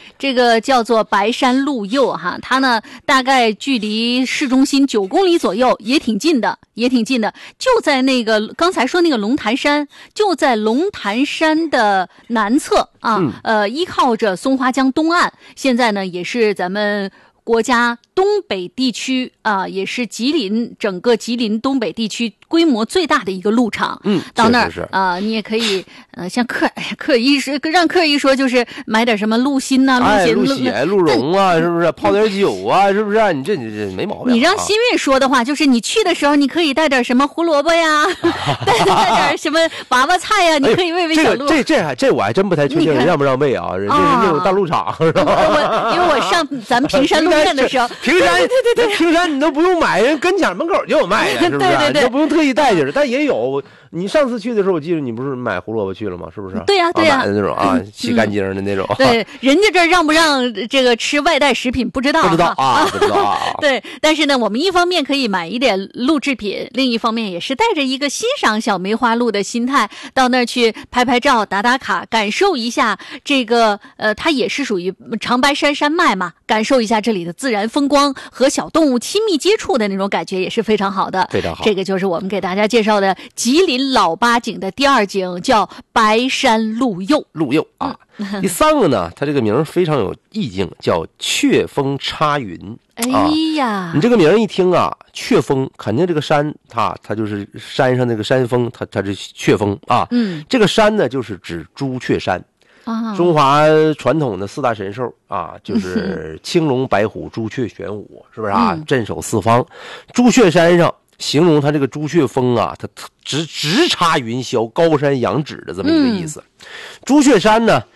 这个叫做白山鹿岫哈，它呢大概距离市中心9公里左右，也挺近的，就在那个刚才说那个龙潭山，就在龙潭山的南侧啊，依靠着松花江东岸，现在呢也是咱们国家东北地区啊，也是整个吉林东北地区规模最大的一个鹿场。到那儿啊，你也可以像客一说，让客一说就是买点什么鹿心呐、 鹿血、鹿茸啊，是不是？泡点酒啊，是不是？你这没毛病。 你让新月说的话，就是你去的时候，你可以带点什么胡萝卜呀，带点什么娃娃菜呀，你可以喂喂小鹿。 这我还真不太确定人让不让喂啊？人家是那种大鹿场，是吧？ 因为我上咱们平山鹿苑的时候， 平山对，平山你都不用买，人跟前门口就有卖的，是不是？ 对， 你都不用特意带去，但也有。你上次去的时候，我记得你不是买胡萝卜去了吗？是不是？ 对呀， 买的那种啊，洗干净的那种。 对，人家这让不让这个吃外带食品不知道啊。对，但是呢，我们一方面可以买一点鹿制品，另一方面也是带着一个欣赏小梅花鹿的心态，到那儿去拍拍照、打打卡，感受一下这个它也是属于长白山山脉嘛，感受一下这里的自然风光和小动物亲密接触的那种感觉，也是非常好的。 非常好。 这个就是我们给大家介绍的吉林老八景的第2景，叫白山鹿岫。 鹿岫啊，第3个呢，它这个名非常有意境，叫雀峰插云。 哎呀， 你这个名一听啊，雀峰肯定这个山它就是山上那个山峰，它是雀峰啊。这个山呢就是指朱雀山。中华传统的4大神兽啊，就是青龙、白虎、朱雀、玄武，是不是啊？镇守4方。朱雀山上形容它这个朱雀峰啊，它直插云霄，高山仰止的这么一个意思。朱雀山呢，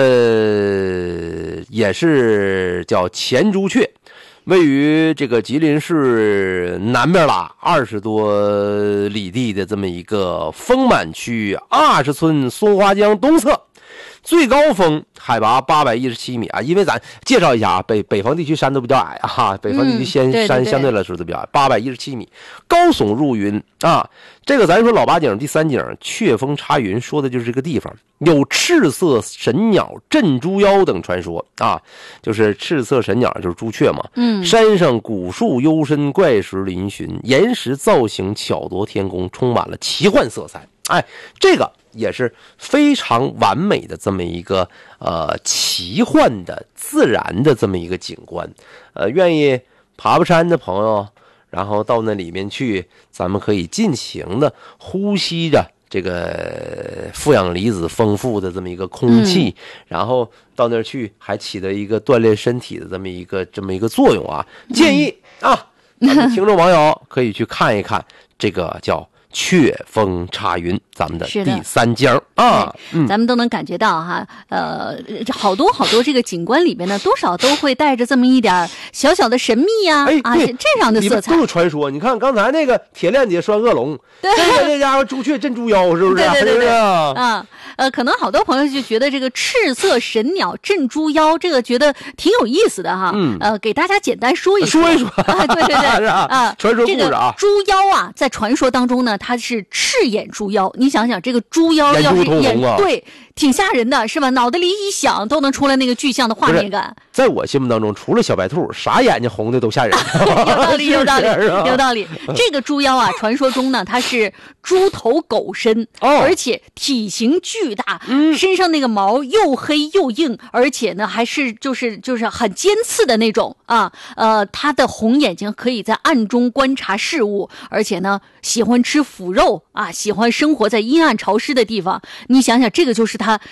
也是叫前朱雀，位于这个吉林市南边啦20多里地的这么一个丰满区20村松花江东侧。最高峰海拔817米啊，因为咱介绍一下啊，北方地区山都比较矮啊，北方地区山相对来说都比较矮，817米，高耸入云啊。这个咱说老八景第3景雀峰插云，说的就是这个地方有赤色神鸟镇猪妖等传说啊，就是赤色神鸟就是朱雀嘛。山上古树幽深，怪石嶙峋，岩石造型巧夺天工，充满了奇幻色彩。哎，这个也是非常完美的这么一个奇幻的自然的这么一个景观。愿意爬山的朋友，然后到那里面去，咱们可以尽情的呼吸着这个负氧离子丰富的这么一个空气，然后到那儿去还起到一个锻炼身体的这么一个作用啊。建议啊，咱们听众网友可以去看一看这个叫雀峰插云，咱们的第3景啊。 咱们都能感觉到哈，好多这个景观里边呢，多少都会带着这么一点小小的神秘呀这样的色彩， 都有传说。你看刚才那个铁链姐拴恶龙，这家伙朱雀镇猪妖，是不是？ 对啊。可能好多朋友就觉得这个赤色神鸟镇猪妖这个觉得挺有意思的哈。给大家简单说一说。对啊，传说故事啊。 猪妖啊，在传说当中呢，它是赤眼猪妖。你想想，这个猪妖要是对，挺吓人的，是吧？脑袋里一想都能出来那个具象的画面感。 在我心目当中，除了小白兔，啥眼睛红的都吓人。 有道理。这个猪妖啊，传说中呢，它是猪头狗身，而且体型巨大，身上那个毛又黑又硬，而且呢还是就是很尖刺的那种啊。它的红眼睛可以在暗中观察事物，而且呢喜欢吃腐肉啊，喜欢生活在阴暗潮湿的地方。你想想，这个就是它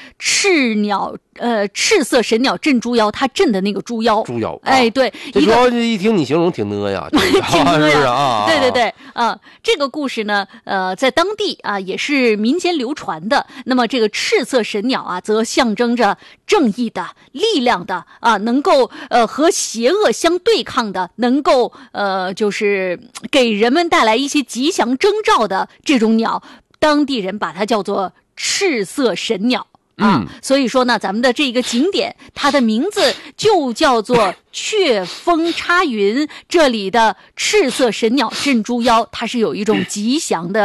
赤色神鸟镇猪妖，它镇的那个猪妖。哎，对， 这主要一听你形容挺呢呀， 挺呢呀啊。 对这个故事呢，在当地啊也是民间流传的。那么这个赤色神鸟啊，则象征着正义的、力量的啊，能够和邪恶相对抗的，能够就是给人们带来一些吉祥征兆的这种鸟，当地人把它叫做赤色神鸟。所以说呢，咱们的这个景点，它的名字就叫做雀峰插云。这里的赤色神鸟镇猪妖，它是有一种吉祥的